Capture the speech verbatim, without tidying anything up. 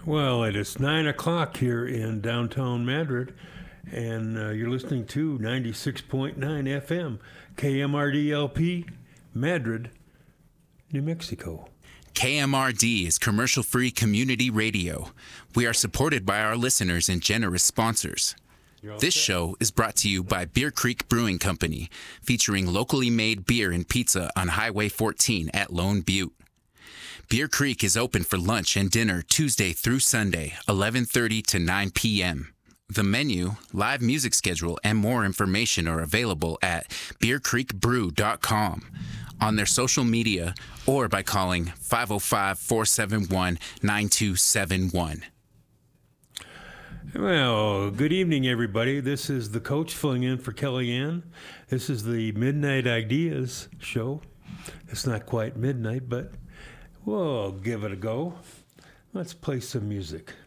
Well, it is nine o'clock here in downtown Madrid, and uh, you're listening to ninety-six point nine F M, K M R D L P, Madrid, New Mexico. K M R D is commercial-free community radio. We are supported by our listeners and generous sponsors. This show is brought to you by Beer Creek Brewing Company, featuring locally made beer and pizza on Highway fourteen at Lone Butte. Beer Creek is open for lunch and dinner Tuesday through Sunday, eleven thirty to nine p.m. The menu, live music schedule, and more information are available at beer creek brew dot com, on their social media, or by calling five oh five, four seven one, nine two seven one. Well, good evening, everybody. This is the coach filling in for Kellyanne. This is the Midnight Ideas show. It's not quite midnight, but we'll give it a go. Let's play some music.